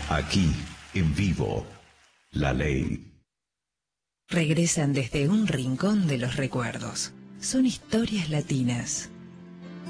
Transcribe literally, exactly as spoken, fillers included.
Aquí, en vivo, La Ley. Regresan desde un rincón de los recuerdos. Son historias latinas